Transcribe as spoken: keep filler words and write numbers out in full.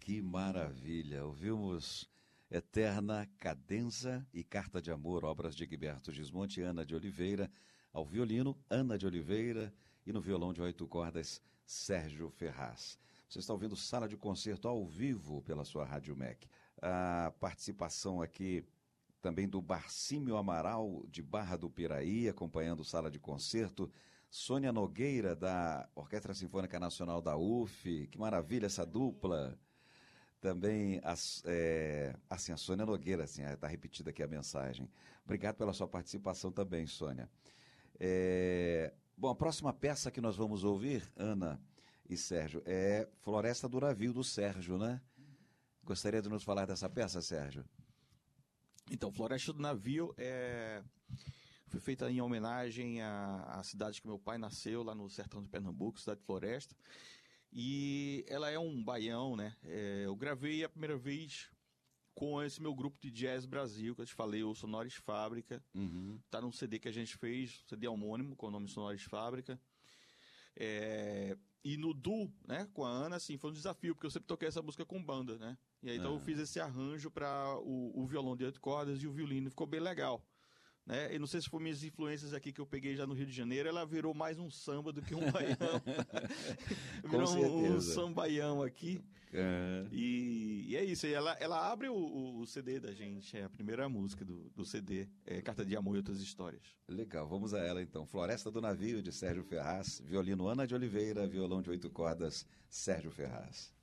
Que maravilha! Ouvimos Eterna Cadenza e Carta de Amor, obras de Egberto Gismonti e Ana de Oliveira, ao violino, Ana de Oliveira, e no violão de oito cordas, Sérgio Ferraz. Você está ouvindo Sala de Concerto ao vivo pela sua Rádio M E C. A participação aqui também do Barcímio Amaral, de Barra do Piraí, acompanhando Sala de Concerto. Sônia Nogueira, da Orquestra Sinfônica Nacional da U F. Que maravilha essa dupla! Também, a, é, assim, a Sônia Nogueira, assim, está repetida aqui a mensagem. Obrigado pela sua participação também, Sônia. É, bom, a próxima peça que nós vamos ouvir, Ana e Sérgio, é Floresta do Navio, do Sérgio, né? Gostaria de nos falar dessa peça, Sérgio? Então, Floresta do Navio é... foi feita em homenagem à, à cidade que meu pai nasceu, lá no sertão de Pernambuco, cidade de Floresta. E ela é um baião, né? É, eu gravei a primeira vez com esse meu grupo de Jazz Brasil, que eu te falei, o Sonores Fábrica. Uhum. Tá num C D que a gente fez, C D homônimo, com o nome Sonores Fábrica. É, e no duo, né, com a Ana, assim, foi um desafio, porque eu sempre toquei essa música com banda, né? E aí, então, Ah. eu fiz esse arranjo para o, o violão de oito cordas e o violino, ficou bem legal. Né? Eu não sei se foram minhas influências aqui que eu peguei já no Rio de Janeiro, ela virou mais um samba do que um baião. Virou um, um sambaião aqui. É. E, e é isso, e ela, ela abre o, o C D da gente, é a primeira música do, do C D, é Carta de Amor e Outras Histórias. Legal, vamos a ela então. Floresta do Navio, de Sérgio Ferraz, violino Ana de Oliveira, violão de oito cordas, Sérgio Ferraz.